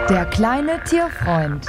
Der kleine Tierfreund.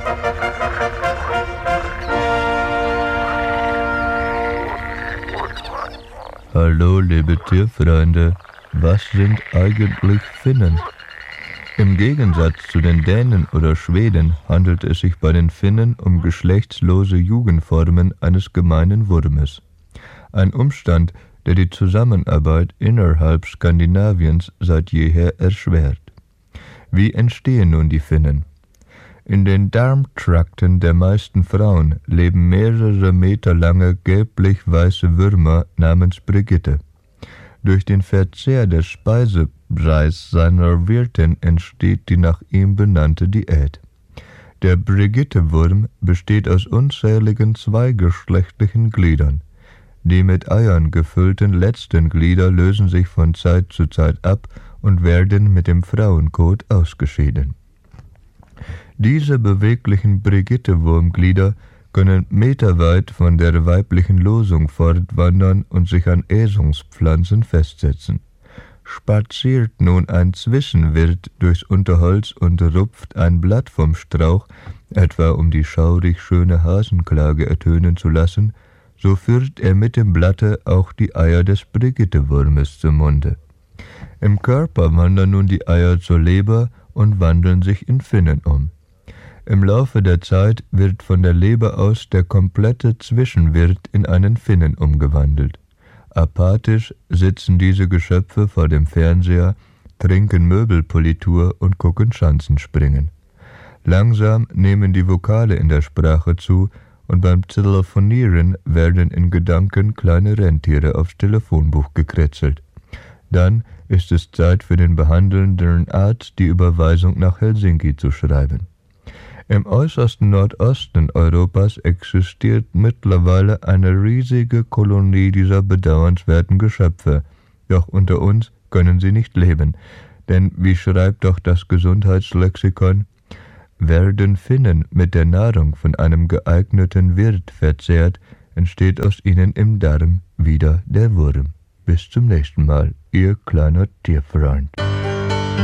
Hallo, liebe Tierfreunde. Was sind eigentlich Finnen? Im Gegensatz zu den Dänen oder Schweden handelt es sich bei den Finnen um geschlechtslose Jugendformen eines gemeinen Wurmes. Ein Umstand, der die Zusammenarbeit innerhalb Skandinaviens seit jeher erschwert. Wie entstehen nun die Finnen? In den Darmtrakten der meisten Frauen leben mehrere Meter lange gelblich-weiße Würmer namens Brigitte. Durch den Verzehr des Speisereis seiner Wirtin entsteht die nach ihm benannte Diät. Der Brigitte-Wurm besteht aus unzähligen zweigeschlechtlichen Gliedern. Die mit Eiern gefüllten letzten Glieder lösen sich von Zeit zu Zeit ab und werden mit dem Frauenkot ausgeschieden. Diese beweglichen Brigitte-Wurmglieder können meterweit von der weiblichen Losung fortwandern und sich an Äsungspflanzen festsetzen. Spaziert nun ein Zwischenwirt durchs Unterholz und rupft ein Blatt vom Strauch, etwa um die schaurig schöne Hasenklage ertönen zu lassen, so führt er mit dem Blatte auch die Eier des Brigitte-Wurmes zum Munde. Im Körper wandern nun die Eier zur Leber und wandeln sich in Finnen um. Im Laufe der Zeit wird von der Leber aus der komplette Zwischenwirt in einen Finnen umgewandelt. Apathisch sitzen diese Geschöpfe vor dem Fernseher, trinken Möbelpolitur und gucken Schanzenspringen. Langsam nehmen die Vokale in der Sprache zu und beim Telefonieren werden in Gedanken kleine Rentiere aufs Telefonbuch gekritzelt. Dann ist es Zeit für den behandelnden Arzt, die Überweisung nach Helsinki zu schreiben. Im äußersten Nordosten Europas existiert mittlerweile eine riesige Kolonie dieser bedauernswerten Geschöpfe. Doch unter uns können sie nicht leben, denn wie schreibt doch das Gesundheitslexikon, werden Finnen mit der Nahrung von einem geeigneten Wirt verzehrt, entsteht aus ihnen im Darm wieder der Wurm. Bis zum nächsten Mal, Ihr kleiner Tierfreund.